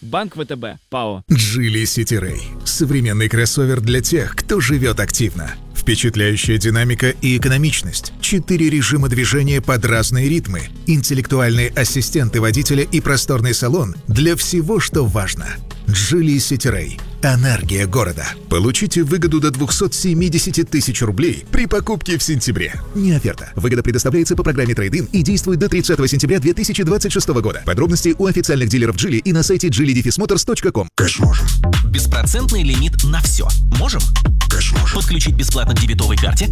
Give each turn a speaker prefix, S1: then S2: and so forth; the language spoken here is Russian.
S1: Банк ВТБ, ПАО.
S2: Geely City Ray – современный кроссовер для тех, кто живет активно. Впечатляющая динамика и экономичность, 4 режима движения под разные ритмы, интеллектуальные ассистенты водителя и просторный салон для всего, что важно. Geely City Ray – энергия города. Получите выгоду до 270 тысяч рублей при покупке в сентябре. Не оферта. Выгода предоставляется по программе Trade-in и действует до 30 сентября 2026 года. Подробности у официальных дилеров Geely и на сайте geely-motors.com.
S3: Кэш можем.
S4: Беспроцентный лимит на все. Можем?
S3: Кэш можем.
S4: Подключить бесплатно к дебетовой карте